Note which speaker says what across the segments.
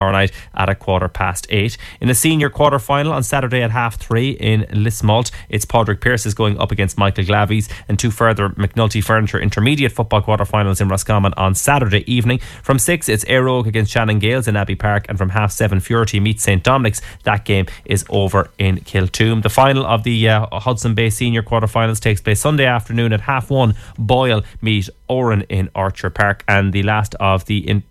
Speaker 1: tomorrow night at 8:15. In the senior quarter-final on Saturday at 3:30 in Lismalt, it's Padraig Pearse is going up against Michael Glavies, and two further McNulty Furniture intermediate football quarter-finals in Roscommon on Saturday evening. From 6, it's Éire Óg against Shannon Gales in Abbey Park, and from 7:30 Furety meets St Dominic's. That game is over in Kiltoom. The final of the Hudson Bay senior quarter-finals takes place Sunday afternoon at 1:30. Boyle meet Oran in Orchard Park, and the last of the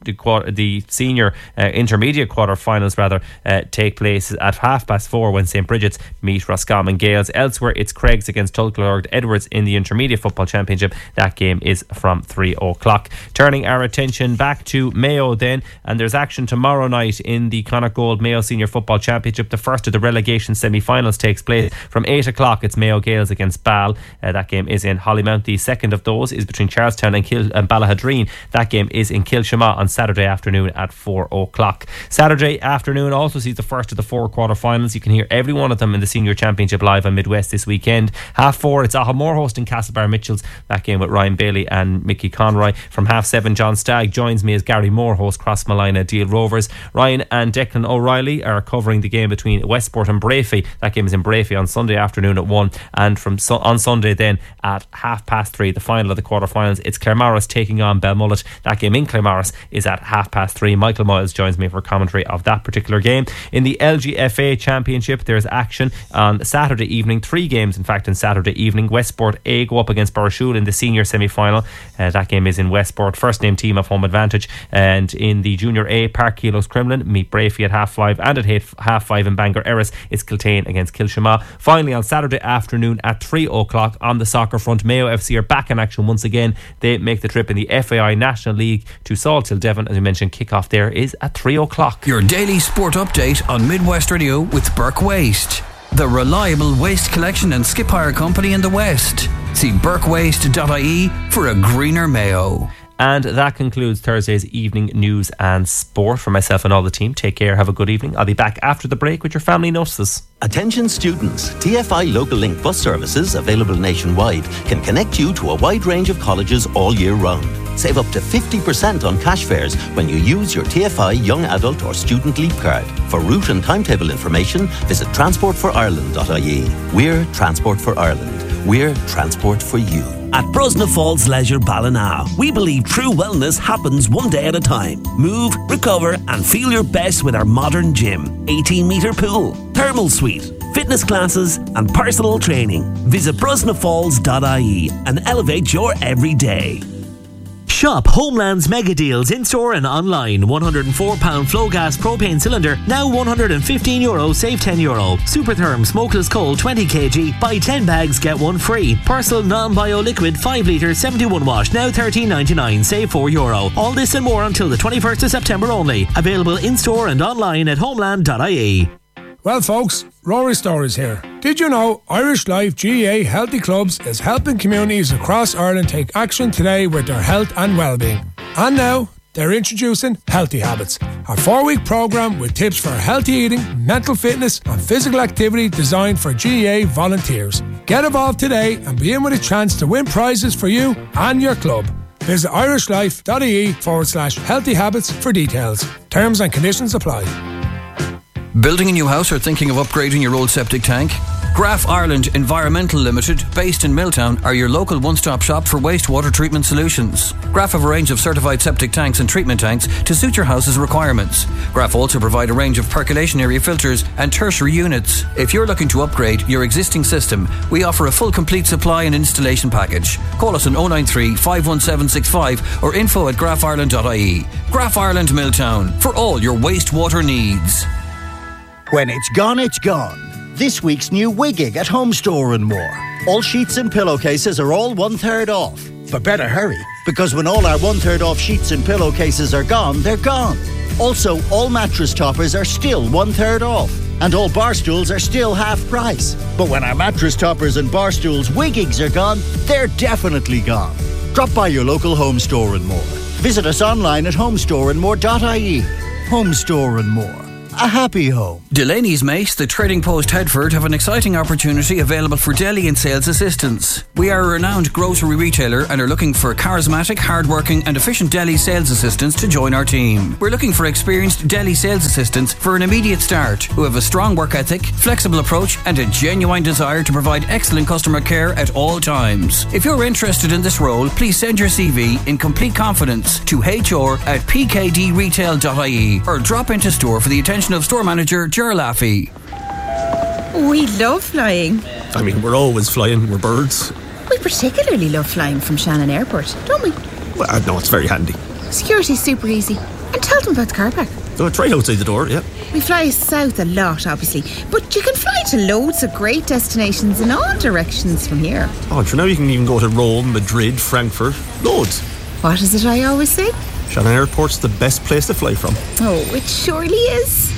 Speaker 1: senior intermediate quarter-finals take place at 4:30 when St Bridget's meet Roscommon Gales. Elsewhere, it's Craigs against Tulclord Edwards in the Intermediate Football Championship. That game is from 3:00. Turning our attention back to Mayo then, and there's action tomorrow night in the Connacht Gold Mayo Senior Football Championship. The first of the relegation semi-finals takes place from 8:00. It's Mayo Gales against Ball. That game is in Hollymount. The second of those is between Charlestown and Ballahadreen. That game is in Kilshama on Saturday afternoon at 4:00. Saturday afternoon also sees the first of the 4 quarter-finals. You can hear every one of them in the Senior Championship live on Midwest this weekend. 4:30, it's Ahamore hosting Castlebar Mitchells. That game with Ryan Bailey and Mickey Conroy. From 7:30, John Stagg joins me as Gary Moore hosts Crossmalina Deal Rovers. Ryan and Declan O'Reilly are covering the game between Westport and Brafey. That game is in Brafey on Sunday afternoon at 1, and on Sunday then at 3:30, the final of the quarter-finals, it's Claremorris taking on Belmullet. That game in Claremorris is at 3:30. Michael Moyles joins me for commentary of that particular game. In the LGFA Championship, there's action on Saturday evening. 3 games, in fact, on Saturday evening. Westport A go up against Burrishoole in the senior semi-final. That game is in Westport. First name team of home advantage. And in the Junior A, Park Kilos Cremlin meet Brafey at 5:30, and at 5:30 in Bangor Erris, it's Kiltane against Kilshama. Finally, on Saturday afternoon at 3:00 on the soccer front, Mayo FC are back in action once again. They make the trip in the FAI National League to Salthill, Devon. As we mentioned, kick-off there is at 3:00.
Speaker 2: Your daily sport update on Midwest Radio with Burke Waste, the reliable waste collection and skip hire company in the West. See burkewaste.ie for a greener Mayo.
Speaker 1: And that concludes Thursday's evening news and sport. For myself and all the team, take care, have a good evening. I'll be back after the break with your family notices.
Speaker 3: Attention students, TFI Local Link bus services, available nationwide, can connect you to a wide range of colleges all year round. Save up to 50% on cash fares when you use your TFI Young Adult or Student Leap card. For route and timetable information, visit transportforireland.ie. We're Transport for Ireland. We're Transport for you.
Speaker 4: At Brosna Falls Leisure Ballina, we believe true wellness happens one day at a time. Move, recover and feel your best with our modern gym, 18-metre pool, thermal suite, fitness classes and personal training. Visit brosnafalls.ie and elevate your everyday. Shop Homeland's mega deals in store and online. £104 flow gas propane cylinder, now €115, save €10. Supertherm smokeless coal 20 kg, buy 10 bags get 1 free. Persil non-bio liquid 5 litre 71 wash, now $13.99, save €4. All this and more until the 21st of September only. Available in store and online at homeland.ie.
Speaker 5: Well folks, Rory Stories here. Did you know Irish Life GAA Healthy Clubs is helping communities across Ireland take action today with their health and well-being? And now, they're introducing Healthy Habits, a 4-week programme with tips for healthy eating, mental fitness and physical activity designed for GAA volunteers. Get involved today and be in with a chance to win prizes for you and your club. Visit irishlife.ie/healthy habits for details. Terms and conditions apply.
Speaker 2: Building a new house or thinking of upgrading your old septic tank? Graf Ireland Environmental Limited, based in Milltown, are your local one-stop shop for wastewater treatment solutions. Graf have a range of certified septic tanks and treatment tanks to suit your house's requirements. Graf also provide a range of percolation area filters and tertiary units. If you're looking to upgrade your existing system, we offer a full complete supply and installation package. Call us on 093 51765 or info@grafireland.ie. Graf Ireland Milltown, for all your wastewater needs.
Speaker 6: When it's gone, it's gone. This week's new Wiggig at Home Store and More. All sheets and pillowcases are all 1/3 off. But better hurry, because when all our 1/3 off sheets and pillowcases are gone, they're gone. Also, all mattress toppers are still 1/3 off. And all bar stools are still half price. But when our mattress toppers and bar stools Wiggigs are gone, they're definitely gone. Drop by your local Home Store and More. Visit us online at homestoreandmore.ie. Home Store and More. a happy home.
Speaker 2: Delaney's Mace, the Trading Post Headford, have an exciting opportunity available for deli and sales assistants. We are a renowned grocery retailer and are looking for charismatic, hardworking and efficient deli sales assistants to join our team. We're looking for experienced deli sales assistants for an immediate start who have a strong work ethic, flexible approach and a genuine desire to provide excellent customer care at all times. If you're interested in this role, please send your CV in complete confidence to hr@pkdretail.ie or drop into store for the attention of store manager Ger Laffey.
Speaker 7: We love flying.
Speaker 8: I mean, we're always flying, we're birds.
Speaker 7: We particularly love flying from Shannon Airport, don't we?
Speaker 8: Well, no, it's very handy.
Speaker 7: Security's super easy. And tell them about the car park.
Speaker 8: So it's right outside the door, yeah.
Speaker 7: We fly south a lot, obviously, but you can fly to loads of great destinations in all directions from here.
Speaker 8: Oh, for now you can even go to Rome, Madrid, Frankfurt, loads.
Speaker 7: What is it I always say?
Speaker 8: Shannon Airport's the best place to fly from.
Speaker 7: Oh, it surely is.